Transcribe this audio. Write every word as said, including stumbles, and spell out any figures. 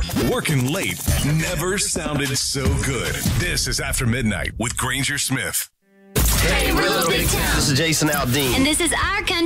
Working late never sounded so good. This is After Midnight with Granger Smith. Hey, we're Little Big Town. This is Jason Aldean. And this is Our Country.